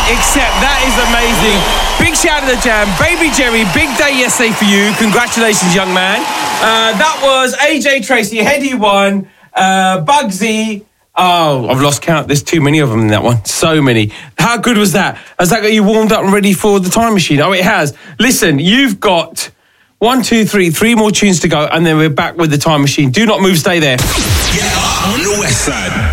except that is amazing. Big shout out to the Jam. Baby Jerry, big day yesterday for you. Congratulations, young man. That was AJ Tracy, Heady One, Bugsy. Oh, I've lost count. There's too many of them in that one. So many. How good was that? Has that got you warmed up and ready for the time machine? Oh, it has. Listen, you've got 1, 2, 3, 3 more tunes to go, and then we're back with the time machine. Do not move, stay there. Get up on the West Side.